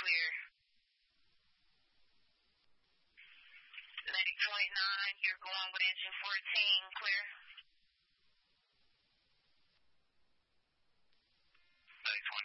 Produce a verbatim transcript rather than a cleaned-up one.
clear. ninety point nine, you're going with engine fourteen, clear.